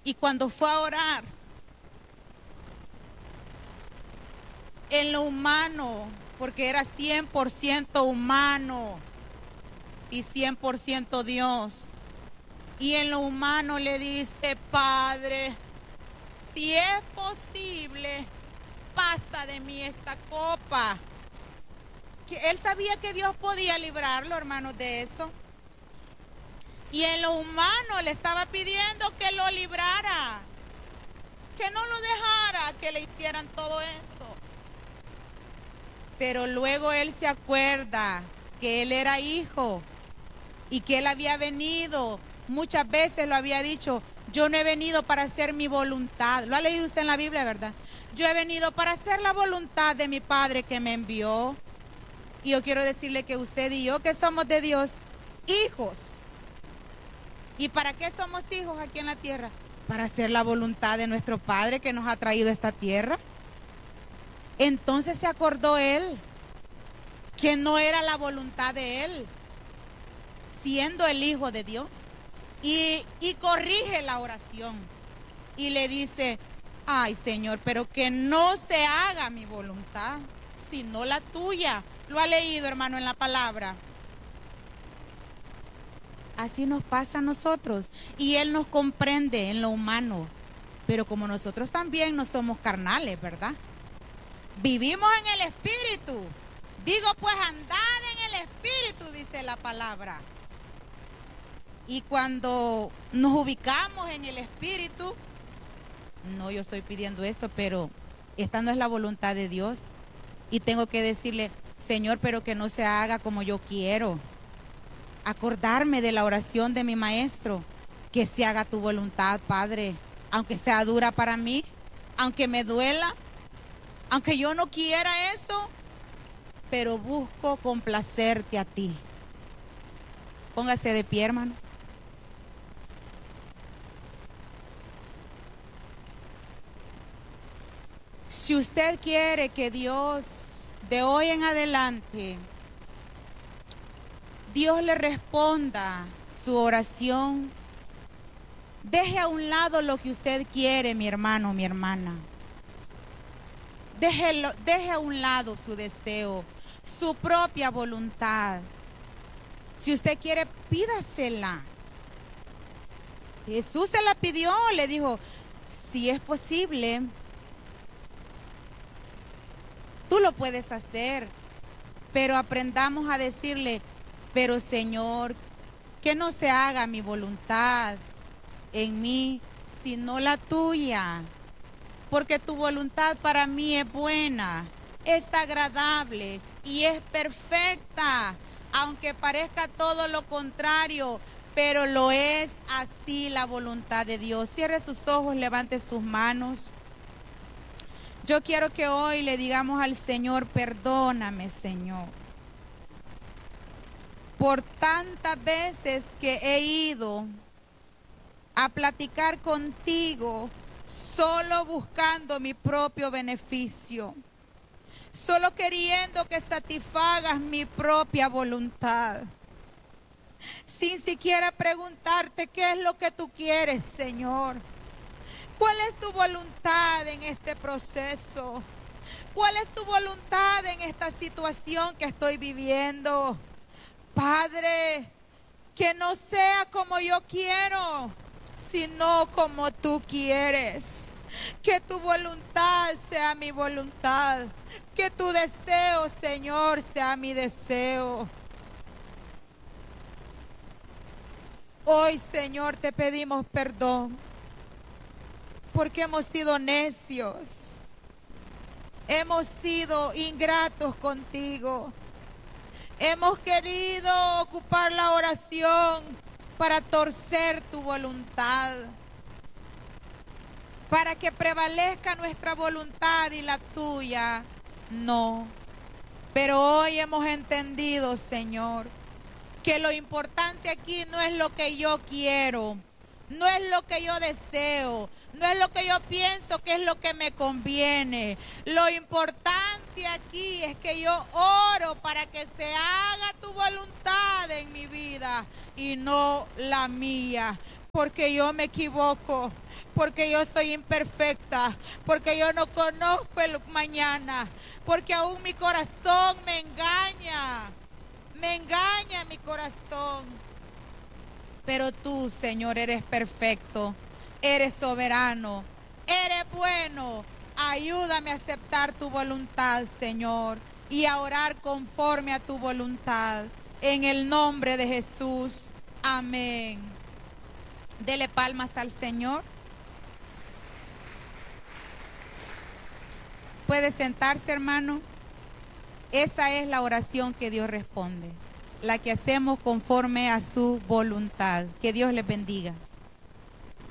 Y cuando fue a orar, en lo humano, porque era 100% humano y 100% Dios. Y en lo humano le dice: Padre, si es posible, pasa de mí esta copa. Que él sabía que Dios podía librarlo, hermanos, de eso. Y en lo humano le estaba pidiendo que lo librara, que no lo dejara que le hicieran todo eso. Pero luego él se acuerda que él era hijo y que él había venido, muchas veces lo había dicho: yo no he venido para hacer mi voluntad. Lo ha leído usted en la Biblia, ¿verdad? Yo he venido para hacer la voluntad de mi Padre que me envió. Y yo quiero decirle que usted y yo, que somos de Dios, hijos. ¿Y para qué somos hijos aquí en la tierra? Para hacer la voluntad de nuestro Padre que nos ha traído a esta tierra. Entonces se acordó él que no era la voluntad de él, siendo el Hijo de Dios. Y corrige la oración. Y le dice: ay, Señor, pero que no se haga mi voluntad, sino la tuya. Lo ha leído, hermano, en la palabra. Así nos pasa a nosotros. Y Él nos comprende en lo humano. Pero como nosotros también no somos carnales, ¿verdad? Vivimos en el Espíritu. Digo, pues andad en el Espíritu, dice la palabra. Y cuando nos ubicamos en el Espíritu, no, yo estoy pidiendo esto, pero esta no es la voluntad de Dios. Y tengo que decirle: Señor, pero que no se haga como yo quiero. Acordarme de la oración de mi maestro: que se haga tu voluntad, Padre, aunque sea dura para mí, aunque me duela, aunque yo no quiera eso, pero busco complacerte a ti. Póngase de pie, hermano. Si usted quiere que Dios de hoy en adelante, Dios le responda su oración, deje a un lado lo que usted quiere, mi hermano, mi hermana. Deje a un lado su deseo, su propia voluntad. Si usted quiere, pídasela. Jesús se la pidió, le dijo: si es posible, tú lo puedes hacer. Pero aprendamos a decirle: pero Señor, que no se haga mi voluntad en mí, sino la tuya. Porque tu voluntad para mí es buena, es agradable y es perfecta. Aunque parezca todo lo contrario, pero lo es así la voluntad de Dios. Cierre sus ojos, levante sus manos. Yo quiero que hoy le digamos al Señor: perdóname, Señor, por tantas veces que he ido a platicar contigo solo buscando mi propio beneficio, solo queriendo que satisfagas mi propia voluntad, sin siquiera preguntarte qué es lo que tú quieres, Señor. ¿Cuál es tu voluntad en este proceso? ¿Cuál es tu voluntad en esta situación que estoy viviendo? Padre, que no sea como yo quiero, sino como tú quieres. Que tu voluntad sea mi voluntad. Que tu deseo, Señor, sea mi deseo. Hoy, Señor, te pedimos perdón porque hemos sido necios. Hemos sido ingratos contigo. Hemos querido ocupar la oración para torcer tu voluntad, para que prevalezca nuestra voluntad y la tuya no. Pero hoy hemos entendido, Señor, que lo importante aquí no es lo que yo quiero, no es lo que yo deseo, no es lo que yo pienso que es lo que me conviene. Lo importante aquí es que yo oro para que se haga tu voluntad en mi vida y no la mía. porque yo me equivoco, porque yo soy imperfecta, porque yo no conozco el mañana, porque aún mi corazón me engaña mi corazón. Pero tú, Señor, eres perfecto, eres soberano, eres bueno. Ayúdame a aceptar tu voluntad, Señor, y a orar conforme a tu voluntad. En el nombre de Jesús. Amén. Dele palmas al Señor. Puede sentarse, hermano. Esa es la oración que Dios responde, la que hacemos conforme a su voluntad. Que Dios les bendiga.